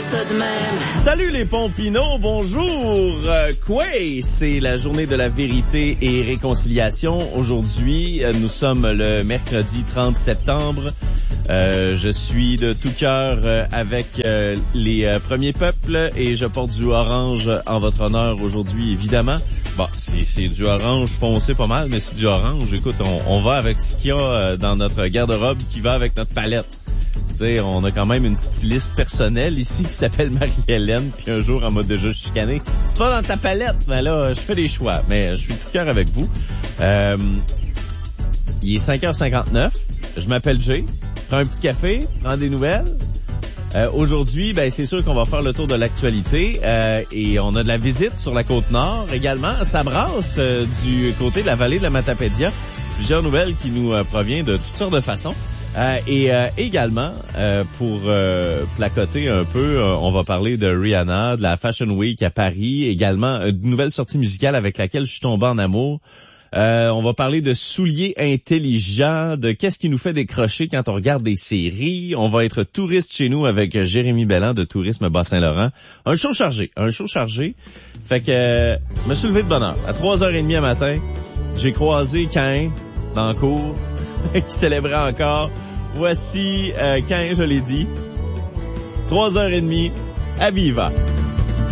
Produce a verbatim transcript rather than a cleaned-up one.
ça de même. Salut les Pompino, bonjour. Euh, quoi? C'est la journée de la vérité et réconciliation. Aujourd'hui, euh, nous sommes le mercredi trente septembre. Euh, je suis de tout cœur euh, avec euh, les euh, premiers peuples et je porte du orange en votre honneur aujourd'hui, évidemment. Bon, c'est, c'est du orange foncé pas mal, mais c'est du orange. Écoute, on, on va avec ce qu'il y a euh, dans notre garde-robe qui va avec notre palette. Tu sais, on a quand même une styliste personnelle ici qui s'appelle Marie-Hélène, puis un jour, elle m'a déjà chicané. C'est pas dans ta palette, mais là, je fais des choix. Mais je suis de tout cœur avec vous. Euh, il est cinq heures cinquante-neuf. Je m'appelle Jay. Prends un petit café, prends des nouvelles. Euh, aujourd'hui, ben c'est sûr qu'on va faire le tour de l'actualité euh, et on a de la visite sur la Côte-Nord également. Ça brasse euh, du côté de la vallée de la Matapédia. Plusieurs nouvelles qui nous euh, proviennent de toutes sortes de façons. Euh, et euh, également, euh, pour euh, placoter un peu, euh, on va parler de Rihanna, de la Fashion Week à Paris, également une nouvelle sortie musicale avec laquelle je suis tombé en amour. Euh, on va parler de souliers intelligents, de qu'est-ce qui nous fait décrocher quand on regarde des séries. On va être touriste chez nous avec Jérémy Belland de Tourisme Bas-Saint-Laurent. Un show chargé, un show chargé. Fait que euh, je me suis levé de bonne heure. À trois heures trente à matin, j'ai croisé Cain dans le cours qui célébrait encore. Voici euh, Cain, je l'ai dit. trois heures trente à Viva.